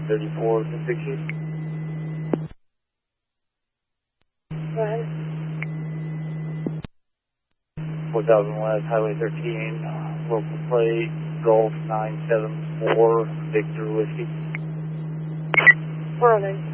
834 to 60. Go ahead. 4000 West, Highway 13, local plate, Golf 974, Victor Whiskey. 409.